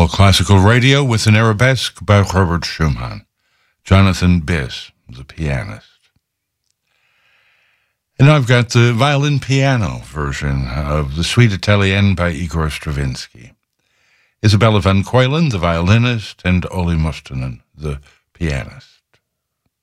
All classical radio with an arabesque by Herbert Schumann. Jonathan Biss, the pianist. And I've got the violin piano version of the Suite Italienne by Igor Stravinsky. Isabella van Keulen, the violinist, and Olli Mustonen, the pianist.